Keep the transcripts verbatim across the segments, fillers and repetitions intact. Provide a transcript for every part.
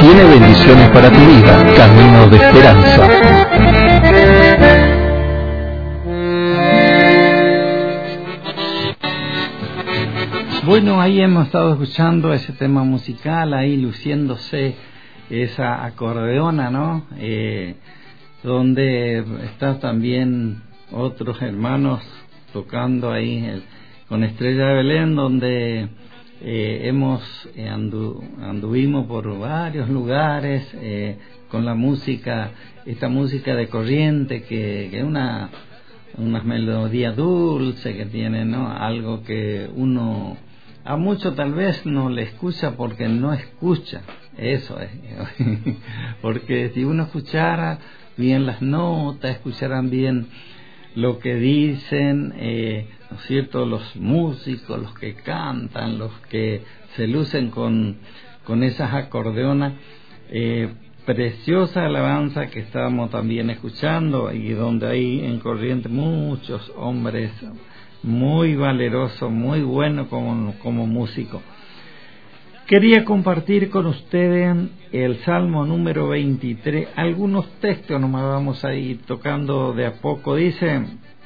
tiene bendiciones para tu vida, camino de esperanza. Bueno, ahí hemos estado escuchando ese tema musical, ahí luciéndose esa acordeona, ¿no? Eh, donde está también otros hermanos tocando ahí el, con Estrella de Belén, donde eh, hemos eh, andu, anduvimos por varios lugares eh, con la música, esta música de corriente que, que es una, una melodía dulce que tiene, ¿no? Algo que uno a mucho tal vez no le escucha porque no escucha, eso es, porque si uno escuchara bien las notas, escucharan bien lo que dicen, eh, ¿no es cierto?, los músicos, los que cantan, los que se lucen con, con esas acordeonas, eh, preciosa alabanza que estábamos también escuchando, y donde hay en corriente muchos hombres muy valeroso, muy bueno como, como músico. Quería compartir con ustedes el Salmo número veintitrés, algunos textos nomás vamos a ir tocando de a poco. Dice,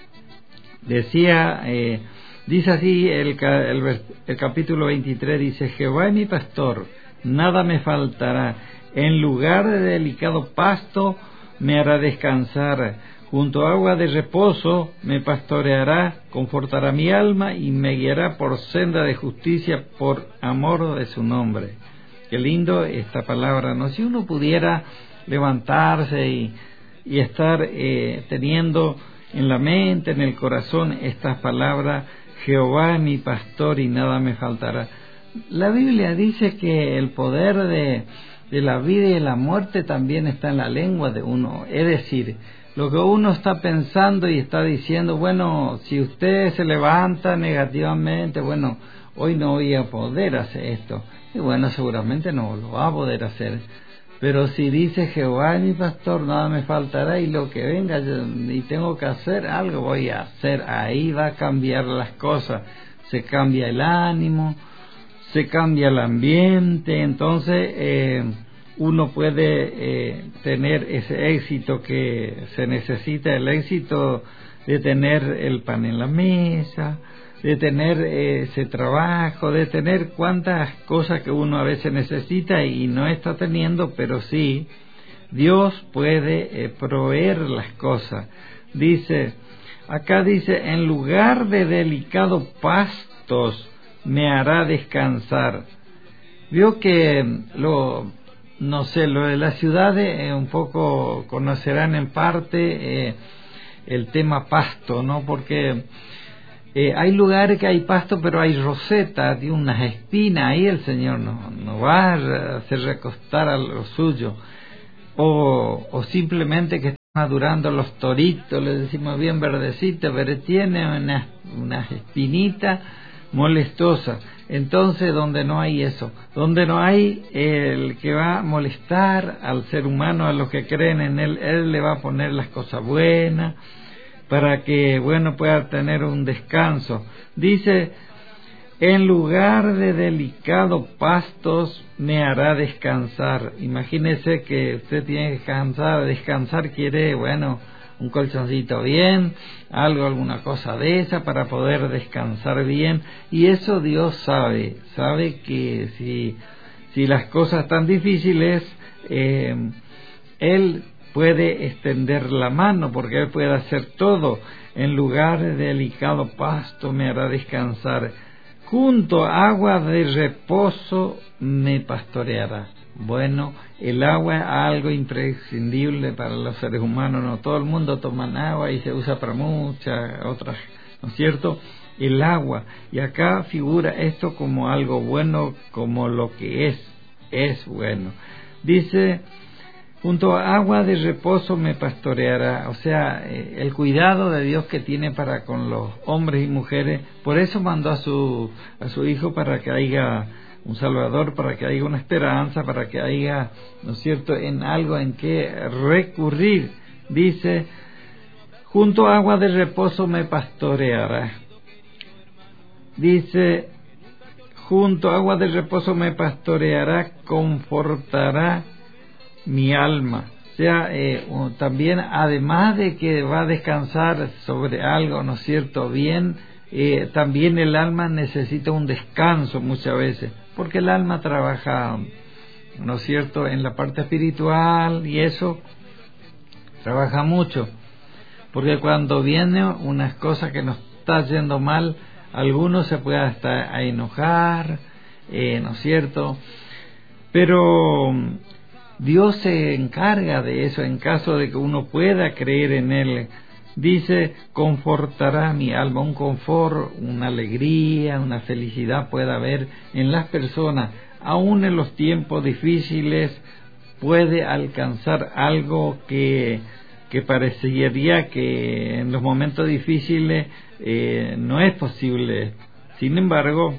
decía, eh, dice así el, el, el capítulo veintitrés, dice: Jehová es mi pastor, nada me faltará, en lugar de delicado pasto me hará descansar, junto a agua de reposo me pastoreará, confortará mi alma y me guiará por senda de justicia por amor de su nombre. Qué lindo esta palabra, ¿no? Si uno pudiera levantarse y, y estar eh, teniendo en la mente, en el corazón, estas palabras: Jehová es mi pastor y nada me faltará. La Biblia dice que el poder de, de la vida y de la muerte también está en la lengua de uno, es decir, lo que uno está pensando y está diciendo, bueno, si usted se levanta negativamente, bueno, hoy no voy a poder hacer esto. Y bueno, seguramente no lo va a poder hacer. Pero si dice, Jehová es mi pastor, nada me faltará, y lo que venga yo, y tengo que hacer algo, voy a hacer. Ahí va a cambiar las cosas. Se cambia el ánimo, se cambia el ambiente, entonces eh, uno puede eh, tener ese éxito que se necesita, el éxito de tener el pan en la mesa, de tener eh, ese trabajo, de tener cuantas cosas que uno a veces necesita y no está teniendo, pero sí, Dios puede eh, proveer las cosas. Dice, acá dice, en lugar de delicados pastos me hará descansar. Vio que lo... no sé, lo de las ciudades eh, un poco conocerán en parte eh, el tema pasto, ¿no? Porque eh, hay lugares que hay pasto, pero hay rosetas, de unas espinas, ahí el Señor no, no va a hacer recostar a lo suyo. O, o simplemente que están madurando los toritos, le decimos bien verdecito, pero tiene unas, unas espinitas molestosas. Entonces, donde no hay eso, donde no hay el que va a molestar al ser humano, a los que creen en él, él le va a poner las cosas buenas para que, bueno, pueda tener un descanso. Dice, en lugar de delicados pastos me hará descansar. Imagínese que usted tiene que descansar, descansar quiere, bueno, un colchoncito bien, algo, alguna cosa de esa para poder descansar bien, y eso Dios sabe, sabe que si, si las cosas están difíciles, eh, Él puede extender la mano, porque Él puede hacer todo. En lugar de delicado pasto me hará descansar, junto a agua de reposo me pastoreará. Bueno, el agua es algo imprescindible para los seres humanos, no todo el mundo toma agua y se usa para muchas otras, ¿no es cierto? El agua, y acá figura esto como algo bueno, como lo que es, es bueno. Dice, junto a agua de reposo me pastoreará, o sea, eh, el cuidado de Dios que tiene para con los hombres y mujeres. Por eso mandó a su, a su Hijo para que haya un Salvador, para que haya una esperanza, para que haya, ¿no es cierto?, en algo en que recurrir. Dice, junto a agua de reposo me pastoreará. Dice, junto a agua de reposo me pastoreará, confortará mi alma. O sea, eh, también, además de que va a descansar sobre algo, ¿no es cierto?, bien, eh, también el alma necesita un descanso muchas veces, porque el alma trabaja, ¿no es cierto?, en la parte espiritual, y eso trabaja mucho, porque cuando viene unas cosas que nos está yendo mal, algunos se pueden hasta enojar, eh, ¿no es cierto?, pero Dios se encarga de eso en caso de que uno pueda creer en Él. Dice, confortará mi alma, un confort, una alegría, una felicidad puede haber en las personas, aún en los tiempos difíciles puede alcanzar algo que, que parecería que en los momentos difíciles eh, no es posible. Sin embargo,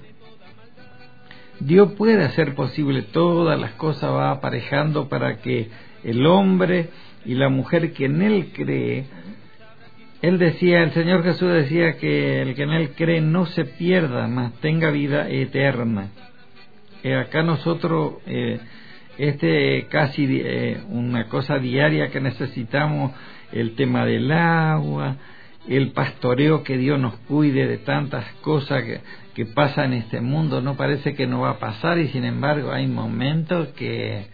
Dios puede hacer posible todas las cosas, va aparejando para que el hombre y la mujer que en Él cree, Él decía, el Señor Jesús decía que el que en Él cree no se pierda, mas tenga vida eterna. Eh, acá nosotros, eh, este casi eh, una cosa diaria que necesitamos, el tema del agua, el pastoreo, que Dios nos cuide de tantas cosas que, que pasan en este mundo. No parece que no va a pasar, y sin embargo hay momentos que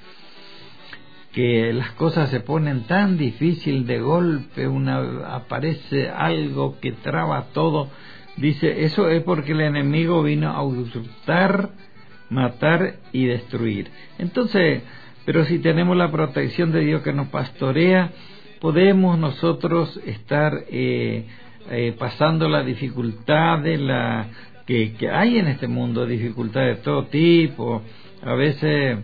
que las cosas se ponen tan difícil de golpe, una aparece algo que traba todo. Dice, eso es porque el enemigo vino a usurpar, matar y destruir. Entonces, pero si tenemos la protección de Dios que nos pastorea, podemos nosotros estar eh, eh, pasando la dificultad de la que, que hay en este mundo, dificultades de todo tipo. A veces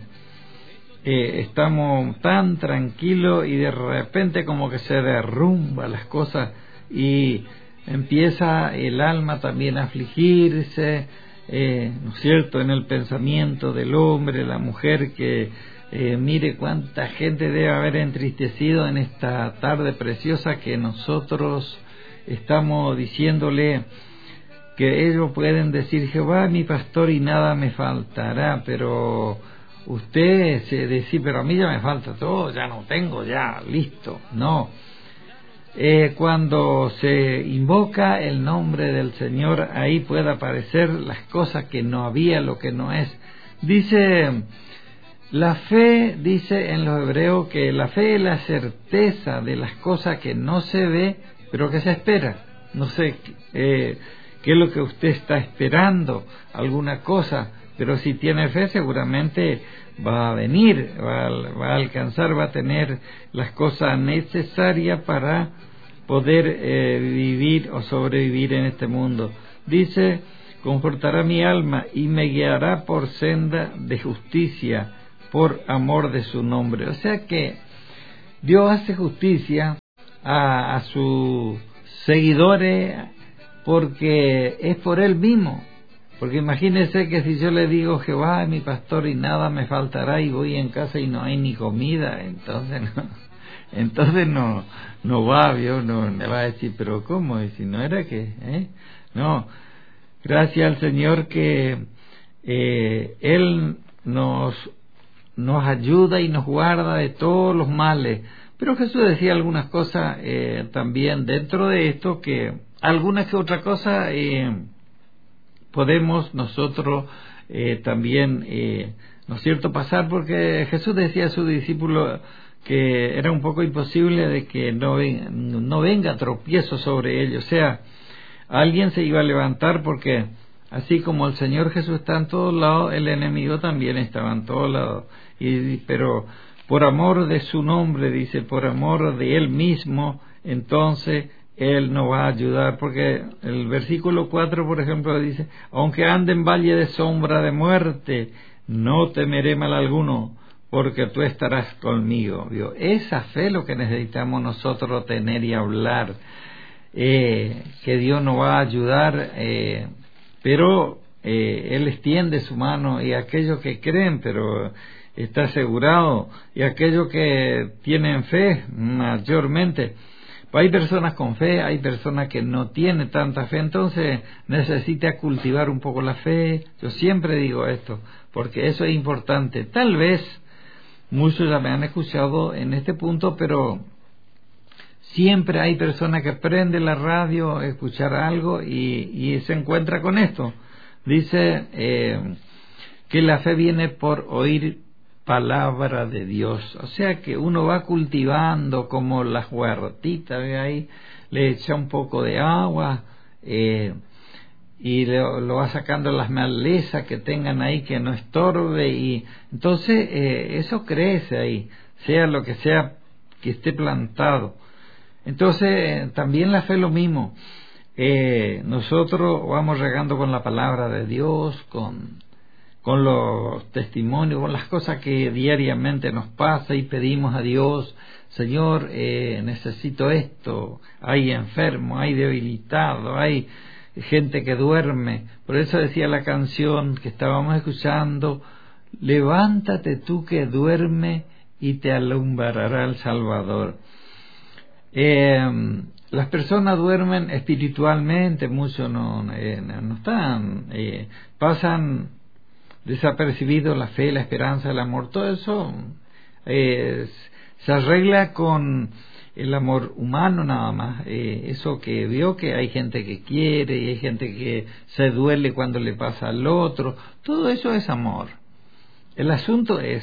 eh, estamos tan tranquilos y de repente como que se derrumba las cosas y empieza el alma también a afligirse, eh, ¿no es cierto?, en el pensamiento del hombre, la mujer, que eh, mire cuánta gente debe haber entristecido en esta tarde preciosa que nosotros estamos diciéndole, que ellos pueden decir, Jehová es mi pastor y nada me faltará, pero usted se dice, pero a mí ya me falta todo, ya no tengo, ya, listo. No. Eh, cuando se invoca el nombre del Señor, ahí puede aparecer las cosas que no había, lo que no es. Dice, la fe, dice en los hebreos, que la fe es la certeza de las cosas que no se ve, pero que se espera. No sé, eh, qué es lo que usted está esperando, alguna cosa, pero si tiene fe seguramente va a venir, va a, va a alcanzar, va a tener las cosas necesarias para poder eh, vivir o sobrevivir en este mundo. Dice, confortará mi alma y me guiará por senda de justicia, por amor de su nombre. O sea que Dios hace justicia a, a sus seguidores porque es por Él mismo. Porque imagínense que si yo le digo, Jehová es mi pastor y nada me faltará, y voy en casa y no hay ni comida, entonces no, entonces no, no va, ¿vio? No, me va a decir, pero ¿cómo? Y si no era que, ¿eh? No, gracias al Señor que eh, Él nos, nos ayuda y nos guarda de todos los males. Pero Jesús decía algunas cosas eh, también dentro de esto, que algunas que otra cosa eh, podemos nosotros eh, también, eh, ¿no es cierto?, pasar, porque Jesús decía a sus discípulos que era un poco imposible de que no, ven, no venga tropiezo sobre ellos. O sea, alguien se iba a levantar, porque así como el Señor Jesús está en todos lados, el enemigo también estaba en todos lados. Y, pero por amor de su nombre, dice, por amor de Él mismo, entonces Él nos va a ayudar, porque el versículo cuatro, por ejemplo, dice, aunque ande en valle de sombra de muerte, no temeré mal alguno, porque tú estarás conmigo. ¿Vio? Esa fe es lo que necesitamos nosotros tener y hablar, eh, que Dios nos va a ayudar, eh, pero eh, Él extiende su mano, y aquellos que creen, pero está asegurado, y aquellos que tienen fe mayormente. Pues hay personas con fe, hay personas que no tienen tanta fe, entonces necesita cultivar un poco la fe. Yo siempre digo esto, porque eso es importante. Tal vez muchos ya me han escuchado en este punto, pero siempre hay personas que prenden la radio a escuchar algo y, y se encuentra con esto. Dice eh, que la fe viene por oír palabra de Dios, o sea que uno va cultivando como las huertitas, ¿ve? Ahí le echa un poco de agua eh, y lo, lo va sacando las malezas que tengan ahí que no estorbe, y entonces eh, eso crece ahí, sea lo que sea que esté plantado. Entonces eh, también la fe es lo mismo, eh, nosotros vamos regando con la palabra de Dios, con con los testimonios, con las cosas que diariamente nos pasa, y pedimos a Dios, Señor, eh, necesito esto, hay enfermo, hay debilitado, hay gente que duerme. Por eso decía la canción que estábamos escuchando, levántate tú que duerme y te alumbrará el Salvador. Eh, las personas duermen espiritualmente, muchos no, eh, no están, eh, pasan desapercibido la fe, la esperanza, el amor, todo eso eh, se arregla con el amor humano nada más. Eh, eso que vio que hay gente que quiere y hay gente que se duele cuando le pasa al otro, todo eso es amor. El asunto es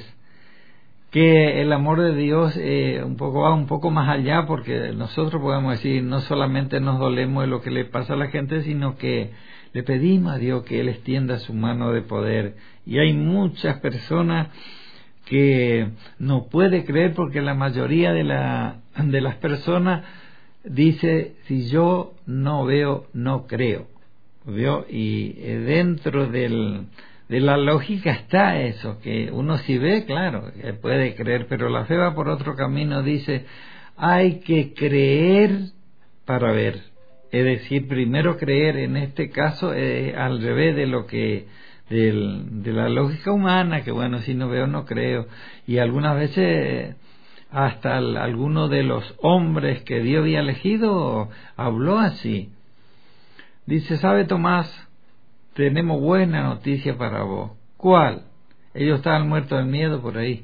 que el amor de Dios eh, un poco va un poco más allá, porque nosotros podemos decir, no solamente nos dolemos de lo que le pasa a la gente, sino que le pedimos a Dios que Él extienda su mano de poder. Y hay muchas personas que no puede creer, porque la mayoría de, la, de las personas dice, si yo no veo, no creo. ¿Vio? Y eh, dentro del, de la lógica está eso, que uno si ve, claro, que puede creer, pero la fe va por otro camino. Dice, hay que creer para ver. Es decir, primero creer, en este caso eh, al revés de lo que del, de la lógica humana, que bueno, si no veo no creo. Y algunas veces hasta el, alguno de los hombres que Dios había elegido habló así. Dice, ¿sabe, Tomás? Tenemos buena noticia para vos. ¿Cuál? Ellos estaban muertos de miedo por ahí.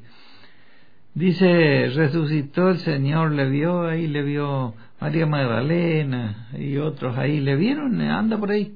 Dice, resucitó el Señor, le vio ahí, le vio María Magdalena y otros ahí, ¿le vieron? Anda por ahí.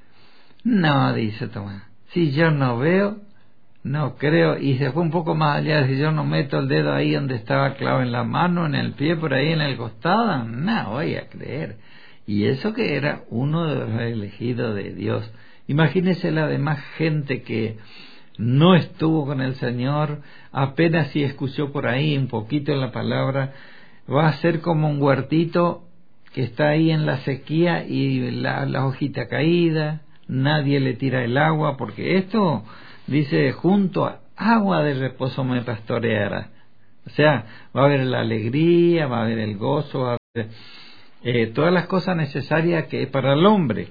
No, dice Tomás, si yo no veo, no creo. Y se fue un poco más allá, si yo no meto el dedo ahí donde estaba clavo, en la mano, en el pie, por ahí en el costado, no voy a creer. Y eso que era uno de los elegidos de Dios. Imagínese la demás gente que no estuvo con el Señor, apenas si escuchó por ahí un poquito en la palabra, va a ser como un huertito que está ahí en la sequía y la, la hojita caída, nadie le tira el agua, porque esto dice, junto a agua de reposo me pastoreará. O sea, va a haber la alegría, va a haber el gozo, va a haber eh, todas las cosas necesarias que para el hombre.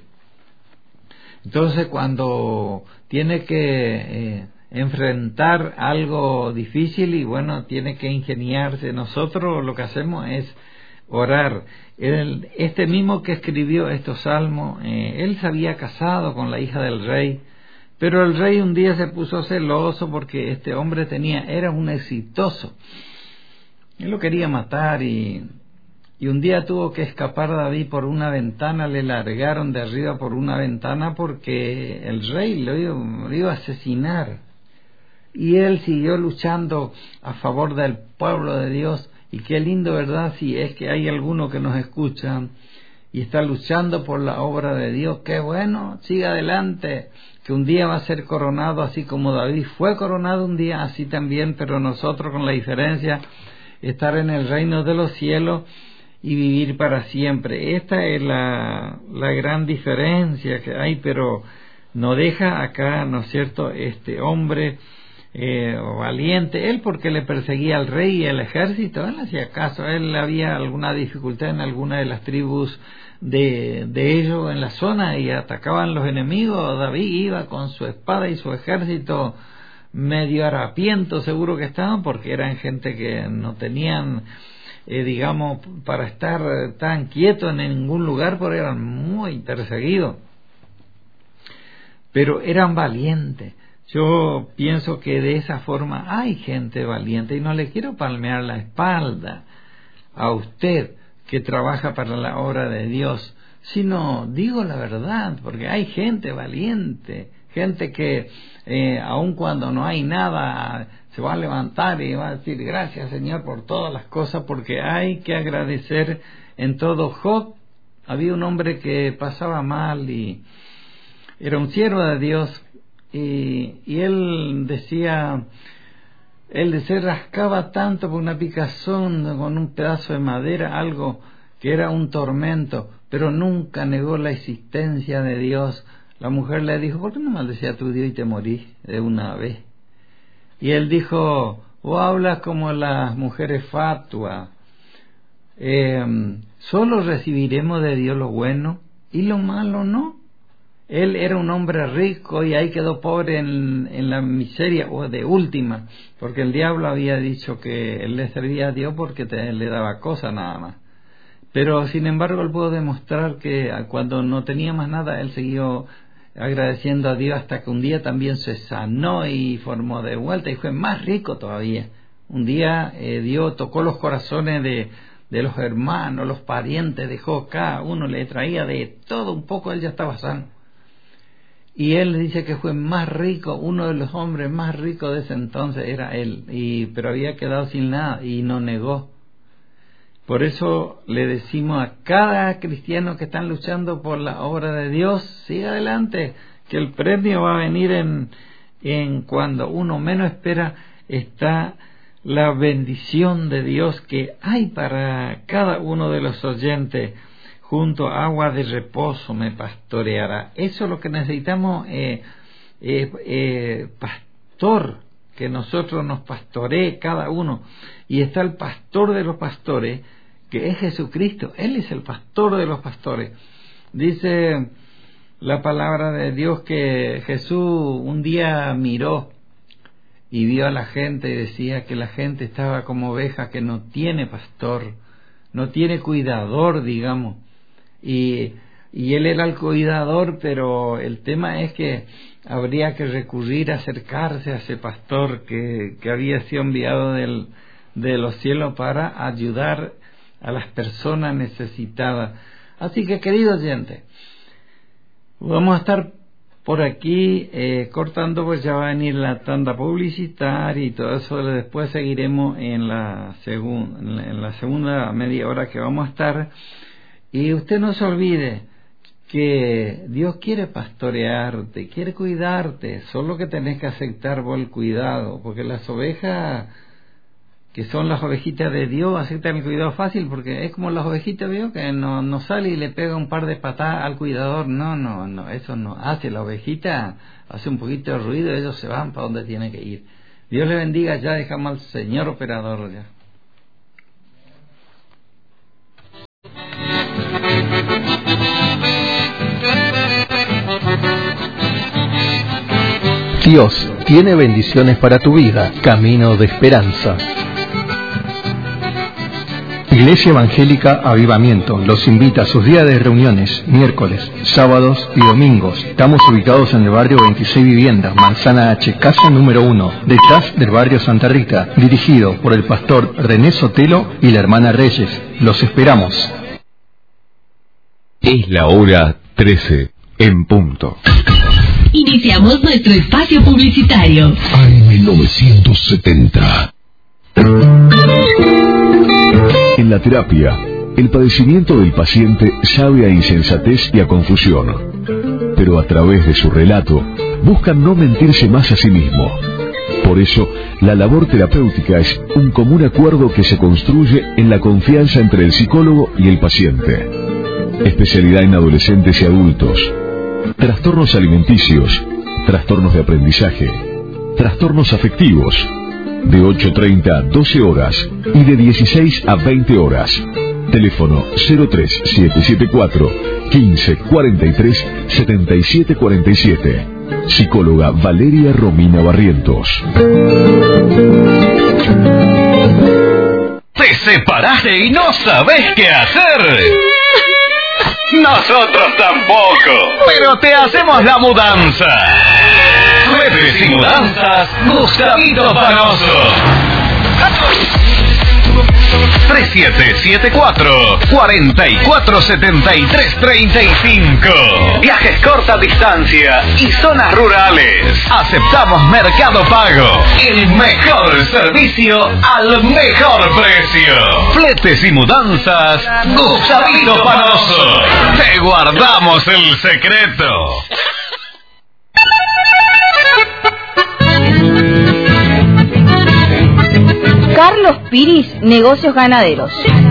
Entonces, cuando tiene que eh, enfrentar algo difícil y bueno, tiene que ingeniarse, nosotros lo que hacemos es orar. El, este mismo que escribió estos salmos, eh, él se había casado con la hija del rey, pero el rey un día se puso celoso porque este hombre tenía, era un exitoso. Él lo quería matar y... Y un día tuvo que escapar David por una ventana, le largaron de arriba por una ventana porque el rey lo iba, lo iba a asesinar. Y él siguió luchando a favor del pueblo de Dios. Y qué lindo, ¿verdad? Si es que hay alguno que nos escucha y está luchando por la obra de Dios, qué bueno, siga adelante, que un día va a ser coronado, así como David fue coronado un día, así también, pero nosotros con la diferencia, estar en el reino de los cielos y vivir para siempre. Esta es la, la gran diferencia que hay, pero no deja acá, ¿no es cierto?, este hombre eh, valiente, él porque le perseguía al rey y al ejército, él hacía caso, él había alguna dificultad en alguna de las tribus de, de ellos en la zona y atacaban los enemigos, David iba con su espada y su ejército medio harapiento, seguro que estaban, porque eran gente que no tenían eh, digamos, para estar tan quietos en ningún lugar, porque eran muy perseguidos. Pero eran valientes. Yo pienso que de esa forma hay gente valiente, y no le quiero palmear la espalda a usted que trabaja para la obra de Dios, sino digo la verdad, porque hay gente valiente, gente que eh, aun cuando no hay nada se va a levantar y va a decir gracias Señor por todas las cosas, porque hay que agradecer en todo. Job, había un hombre que pasaba mal y era un siervo de Dios, y, y él decía, él se rascaba tanto por una picazón con un pedazo de madera, algo que era un tormento, pero nunca negó la existencia de Dios. La mujer le dijo, ¿por qué no maldecías a tu Dios y te morís de una vez? Y él dijo, vos hablas como las mujeres fatuas, eh, solo recibiremos de Dios lo bueno y lo malo no. Él era un hombre rico y ahí quedó pobre en, en la miseria, o de última, porque el diablo había dicho que él le servía a Dios porque te, le daba cosas nada más. Pero sin embargo él pudo demostrar que cuando no tenía más nada, él siguió agradeciendo a Dios, hasta que un día también se sanó y formó de vuelta y fue más rico todavía. Un día eh, Dios tocó los corazones de, de los hermanos, los parientes de Job, cada uno le traía de todo un poco, él ya estaba sano. Y él dice que fue más rico, uno de los hombres más ricos de ese entonces era él, y pero había quedado sin nada y no negó. Por eso le decimos a cada cristiano que están luchando por la obra de Dios, siga adelante, que el premio va a venir en, en cuando uno menos espera. Está la bendición de Dios que hay para cada uno de los oyentes. Junto a agua de reposo me pastoreará. Eso es lo que necesitamos, eh, eh, eh, pastor, que nosotros nos pastoree cada uno. Y está el pastor de los pastores, que es Jesucristo. Él es el pastor de los pastores. Dice la palabra de Dios que Jesús un día miró y vio a la gente y decía que la gente estaba como oveja que no tiene pastor, no tiene cuidador, digamos. Y, y él era el cuidador, pero el tema es que habría que recurrir a acercarse a ese pastor que, que había sido enviado del, de los cielos para ayudar a las personas necesitadas. Así que, querido oyente, vamos a estar por aquí eh, cortando, pues ya va a venir la tanda publicitaria y todo eso. Después seguiremos en la, segun, en la, en la segunda media hora que vamos a estar. Y usted no se olvide que Dios quiere pastorearte, quiere cuidarte, solo que tenés que aceptar vos el cuidado, porque las ovejas, que son las ovejitas de Dios, aceptan el cuidado fácil, porque es como las ovejitas, ¿vio? Que no, no sale y le pega un par de patadas al cuidador. No, no, no, eso no hace. La ovejita hace un poquito de ruido y ellos se van para donde tienen que ir. Dios le bendiga, ya dejamos al señor operador ya. Dios tiene bendiciones para tu vida. Camino de esperanza. Iglesia Evangélica Avivamiento los invita a sus días de reuniones, miércoles, sábados y domingos. Estamos ubicados en el barrio veintiséis Viviendas, Manzana H, casa número uno, detrás del barrio Santa Rita, dirigido por el pastor René Sotelo y la hermana Reyes. Los esperamos. Es la hora trece en punto. Iniciamos nuestro espacio publicitario. A M novecientos setenta. En la terapia, el padecimiento del paciente sabe a insensatez y a confusión, pero a través de su relato buscan no mentirse más a sí mismo. Por eso, la labor terapéutica es un común acuerdo que se construye en la confianza entre el psicólogo y el paciente. Especialidad en adolescentes y adultos, trastornos alimenticios, trastornos de aprendizaje, trastornos afectivos, de ocho treinta a doce horas y de dieciséis a veinte horas. Teléfono cero tres siete siete cuatro, quince cuarenta y tres, setenta y siete cuarenta y siete. Psicóloga Valeria Romina Barrientos. Te separaste y no sabés qué hacer? Nosotros tampoco, pero te hacemos la mudanza. Fletes y mudanzas, Gustavito Panoso. tres siete siete cuatro, cuatro cuatro siete tres tres cinco. Viajes corta distancia y zonas rurales. Aceptamos Mercado Pago. El mejor servicio al mejor precio. Fletes y mudanzas, Gustavito Panoso. Te guardamos el secreto. Carlos Piris, Negocios Ganaderos.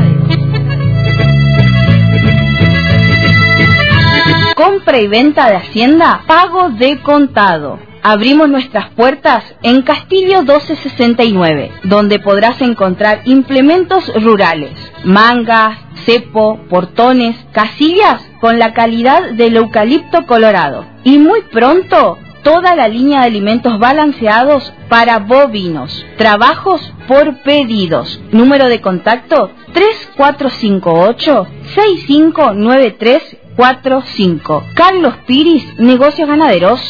Compra y venta de hacienda, pago de contado. Abrimos nuestras puertas en Castillo doce sesenta y nueve, donde podrás encontrar implementos rurales, mangas, cepo, portones, casillas con la calidad del eucalipto colorado. Y muy pronto, toda la línea de alimentos balanceados para bovinos. Trabajos por pedidos. Número de contacto tres cuatro cinco ocho, seis cinco nueve tres cuatro cinco. Carlos Piris, Negocios Ganaderos.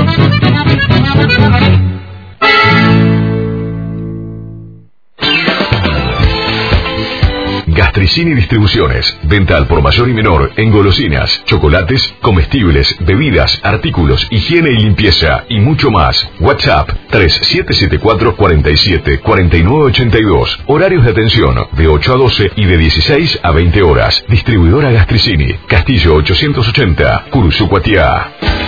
Gastricini Distribuciones, venta al por mayor y menor en golosinas, chocolates, comestibles, bebidas, artículos, higiene y limpieza y mucho más. WhatsApp tres siete siete cuatro, cuatro siete, cuatro nueve ocho dos. Horarios de atención de ocho a doce y de dieciséis a veinte horas. Distribuidora Gastricini, Castillo ochocientos ochenta, Curuzú, Cuatiá.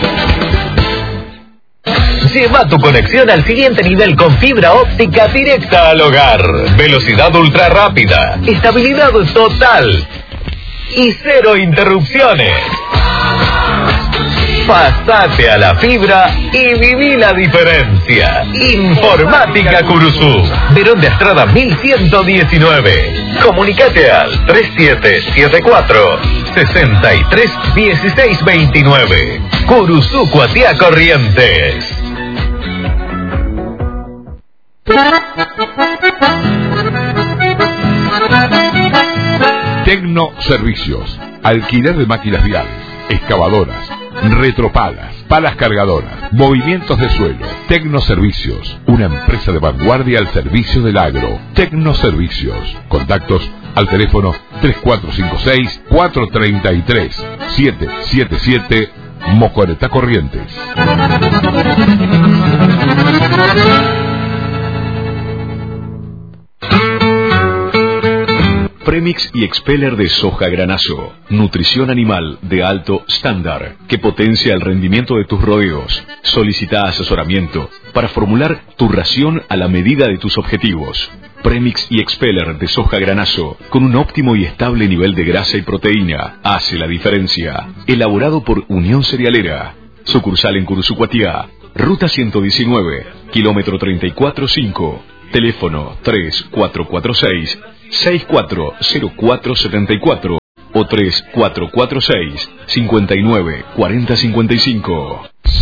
Lleva tu conexión al siguiente nivel con fibra óptica directa al hogar. Velocidad ultra rápida, estabilidad total y cero interrupciones. Pasate a la fibra y viví la diferencia. Informática Curuzú, Verón de Estrada mil ciento diecinueve. Comunicate al tres siete siete cuatro, seis tres uno seis dos nueve. Curuzú, Cuatiá, Corrientes. Tecno Servicios, alquiler de máquinas viales, excavadoras, retropalas, palas cargadoras, movimientos de suelo. Tecno Servicios, una empresa de vanguardia al servicio del agro. Tecno Servicios, contactos al teléfono tres cuatro cinco seis, cuatro tres tres, siete siete siete, Mocoretá, Corrientes. Premix y Expeller de soja granazo. Nutrición animal de alto estándar que potencia el rendimiento de tus rodeos. Solicita asesoramiento para formular tu ración a la medida de tus objetivos. Premix y Expeller de soja granazo con un óptimo y estable nivel de grasa y proteína hace la diferencia. Elaborado por Unión Cerealera. Sucursal en Curuzú, Cuatiá. Ruta ciento diecinueve, kilómetro treinta y cuatro cinco. Teléfono tres cuatro cuatro seis, seis cuatro cero cuatro siete cuatro o tres cuatro cuatro seis, cinco nueve cuatro cero cinco cinco.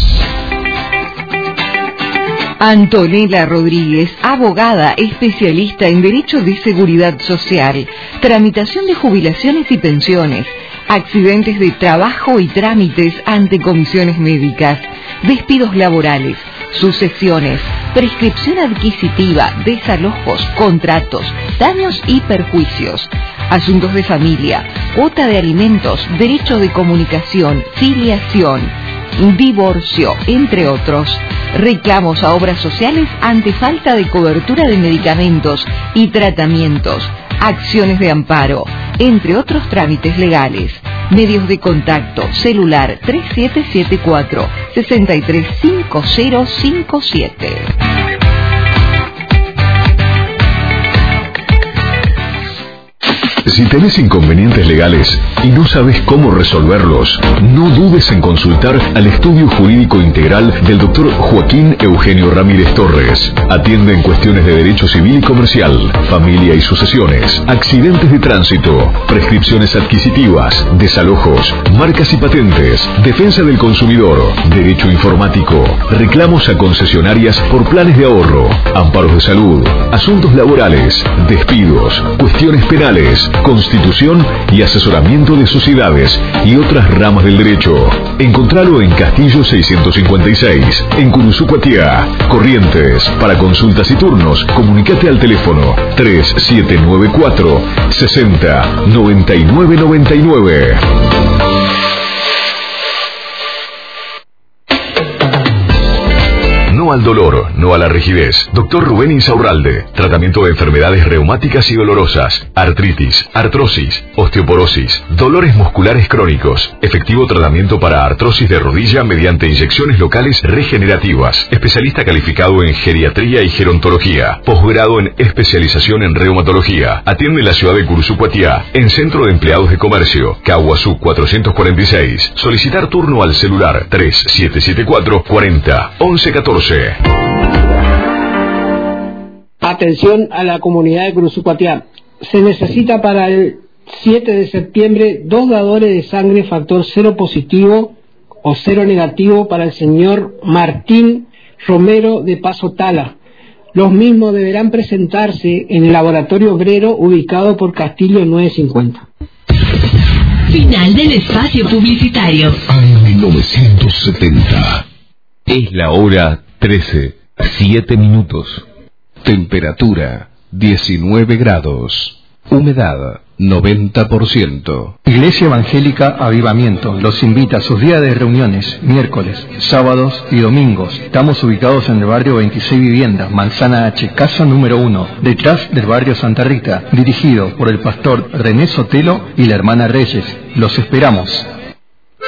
Antonella Rodríguez, abogada especialista en Derecho de Seguridad Social, tramitación de jubilaciones y pensiones, accidentes de trabajo y trámites ante comisiones médicas, despidos laborales, sucesiones, prescripción adquisitiva, desalojos, contratos, daños y perjuicios, asuntos de familia, cuota de alimentos, derecho de comunicación, filiación, divorcio, entre otros. Reclamos a obras sociales ante falta de cobertura de medicamentos y tratamientos, acciones de amparo, entre otros trámites legales. Medios de contacto, celular tres siete siete cuatro, seis tres cinco cero cinco siete. Si tenés inconvenientes legales y no sabes cómo resolverlos, no dudes en consultar al Estudio Jurídico Integral del doctor Joaquín Eugenio Ramírez Torres. Atiende en cuestiones de derecho civil y comercial, familia y sucesiones, accidentes de tránsito, prescripciones adquisitivas, desalojos, marcas y patentes, defensa del consumidor, derecho informático, reclamos a concesionarias por planes de ahorro, amparos de salud, asuntos laborales, despidos, cuestiones penales, constitución y asesoramiento de sociedades y otras ramas del derecho. Encontralo en Castillo seiscientos cincuenta y seis, en Curuzú-Cuatiá, Corrientes. Para consultas y turnos, comunicate al teléfono tres siete nueve cuatro, sesenta, noventa y nueve noventa y nueve. No al dolor, no a la rigidez. Doctor Rubén Insaurralde. Tratamiento de enfermedades reumáticas y dolorosas, artritis, artrosis, osteoporosis, dolores musculares crónicos. Efectivo tratamiento para artrosis de rodilla mediante inyecciones locales regenerativas. Especialista calificado en geriatría y gerontología. Posgrado en especialización en reumatología. Atiende en la ciudad de Curuzú-Cuatiá, en Centro de Empleados de Comercio, Caguazú cuatrocientos cuarenta y seis. Solicitar turno al celular tres siete siete cuatro, cuarenta, once catorce. Atención a la comunidad de Curuzú-Cuatiá. Se necesita para el siete de septiembre dos dadores de sangre factor cero positivo o cero negativo para el señor Martín Romero de Paso Tala. Los mismos deberán presentarse en el laboratorio obrero ubicado por Castillo novecientos cincuenta. Final del espacio publicitario. Año mil novecientos setenta. Es la hora trece, siete minutos. Temperatura diecinueve grados. Humedad noventa por ciento. Iglesia Evangélica Avivamiento los invita a sus días de reuniones, miércoles, sábados y domingos. Estamos ubicados en el barrio veintiséis Viviendas, Manzana H, casa número uno, detrás del barrio Santa Rita, dirigido por el pastor René Sotelo y la hermana Reyes. Los esperamos.